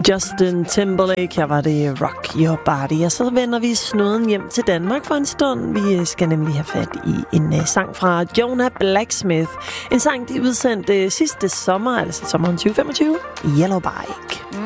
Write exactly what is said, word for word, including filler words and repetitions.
Justin Timberlake, her var det Rock Your Body. Og så vender vi snuden hjem til Danmark for en stund. Vi skal nemlig have fat i en uh, sang fra Jonah Blacksmith. En sang, de udsendte uh, sidste sommer, altså sommeren tyve femogtyve, Yellow Bike.